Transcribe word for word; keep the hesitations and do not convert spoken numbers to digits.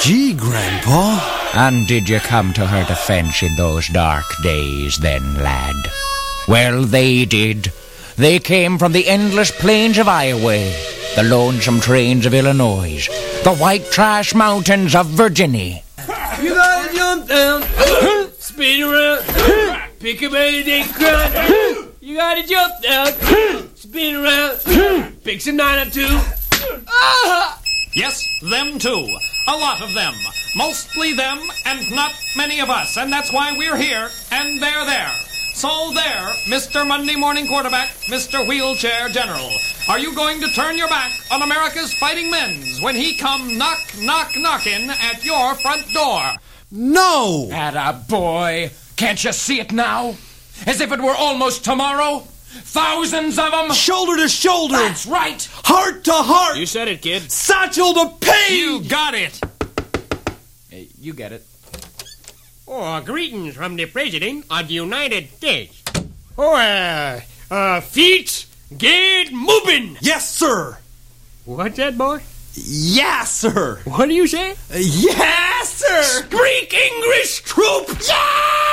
Gee, Grandpa. And did you come to her defense in those dark days then, lad? Well, they did. They came from the endless plains of Iowa, the lonesome trains of Illinois, the white trash mountains of Virginia. You gotta jump down, spin around, pick a Benedict crunch. You gotta jump down, spin around, pick some nine or two. Ah! Yes, them too. A lot of them. Mostly them and not many of us. And that's why we're here and they're there. So there, Mister Monday Morning Quarterback, Mister Wheelchair General. Are you going to turn your back on America's fighting men's when he come knock, knock, knocking at your front door? No! Atta boy. Can't you see it now? As if it were almost tomorrow? Thousands of them? Shoulder to shoulder! That's right! Heart to heart! You said it, kid. Satchel to page! You got it! Hey, you get it. Oh, greetings from the President of the United States. Oh, uh, uh, feet, get moving. Yes, sir! What's that, boy? Yes, sir! What do you say? Yes, sir! Greek English troop! Yeah!